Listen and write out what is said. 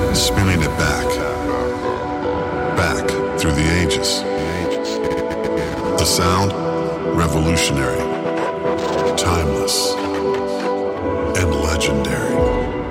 spinning it back through the ages. The sound, revolutionary.